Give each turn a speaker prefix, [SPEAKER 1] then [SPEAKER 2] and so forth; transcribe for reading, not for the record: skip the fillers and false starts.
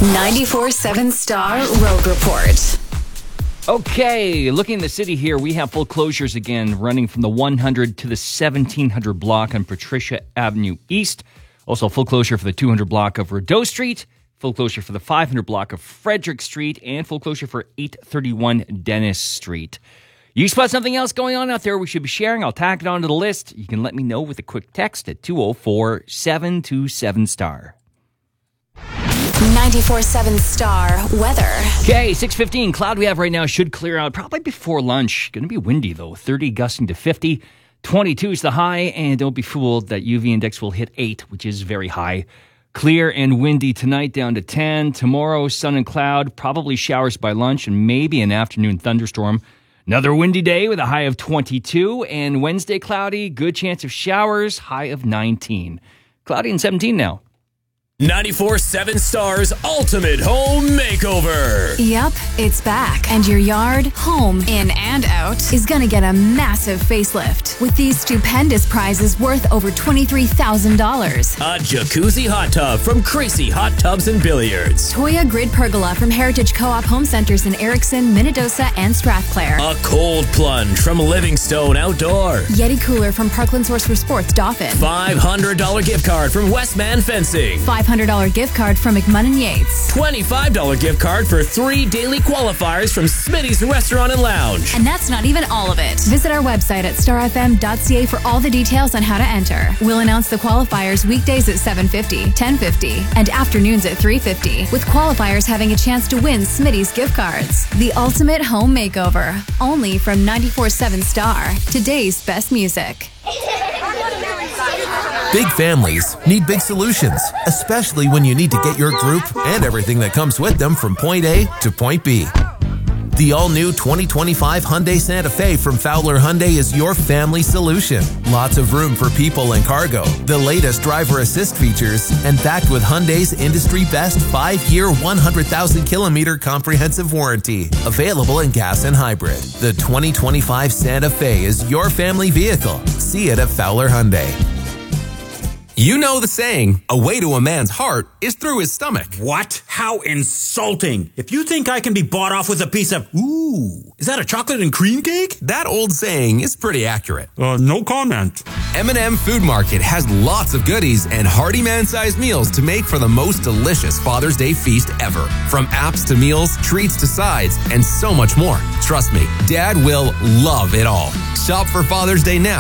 [SPEAKER 1] 94.7 Star Road Report.
[SPEAKER 2] Okay, looking at the city here, we have full closures again running from the 100 to the 1700 block on Patricia Avenue East. Also, full closure for the 200 block of Rideau Street, full closure for the 500 block of Frederick Street, and full closure for 831 Dennis Street. You spot something else going on out there we should be sharing? I'll tack it onto the list. You can let me know with a quick text at 204-727-STAR.
[SPEAKER 1] 94.7 Star weather.
[SPEAKER 2] Okay, 6:15. Cloud we have right now should clear out probably before lunch. Going to be windy though. 30 gusting to 50. 22 is the high, and don't be fooled that UV index will hit 8, which is very high. Clear and windy tonight down to 10. Tomorrow, sun and cloud, probably showers by lunch and maybe an afternoon thunderstorm. Another windy day with a high of 22, and Wednesday cloudy, good chance of showers, high of 19. Cloudy and 17 now.
[SPEAKER 3] 94.7 Star's Ultimate Home Makeover.
[SPEAKER 4] Yep, it's back. And your yard, home, in and out, is going to get a massive facelift with these stupendous prizes worth over $23,000.
[SPEAKER 3] A jacuzzi hot tub from Crazy Hot Tubs and Billiards.
[SPEAKER 4] Toya Grid Pergola from Heritage Co-op Home Centers in Erickson, Minnedosa, and Strathclair.
[SPEAKER 3] A cold plunge from Livingstone Outdoor.
[SPEAKER 4] Yeti Cooler from Parkland Source for Sports Dauphin.
[SPEAKER 3] $500 gift card from Westman Fencing.
[SPEAKER 4] $500 gift card from McMunn & Yates.
[SPEAKER 3] $25 gift card for 3 daily qualifiers from Smitty's Restaurant and Lounge.
[SPEAKER 4] And that's not even all of it. Visit our website at starfm.ca for all the details on how to enter. We'll announce the qualifiers weekdays at 7:50, 10:50, and afternoons at 3:50, with qualifiers having a chance to win Smitty's gift cards. The ultimate home makeover, only from 94.7 Star, today's best music.
[SPEAKER 5] Big families need big solutions, especially when you need to get your group and everything that comes with them from point A to point B. The all-new 2025 Hyundai Santa Fe from Fowler Hyundai is your family solution. Lots of room for people and cargo, the latest driver assist features, and backed with Hyundai's industry-best 5-year, 100,000-kilometer comprehensive warranty. Available in gas and hybrid. The 2025 Santa Fe is your family vehicle. See it at Fowler Hyundai. You know the saying, a way to a man's heart is through his stomach.
[SPEAKER 6] What? How insulting. If you think I can be bought off with a piece of, ooh, is that a chocolate and cream cake?
[SPEAKER 5] That old saying is pretty accurate.
[SPEAKER 6] No comment.
[SPEAKER 5] M&M Food Market has lots of goodies and hearty man-sized meals to make for the most delicious Father's Day feast ever. From apps to meals, treats to sides, and so much more. Trust me, Dad will love it all. Shop for Father's Day now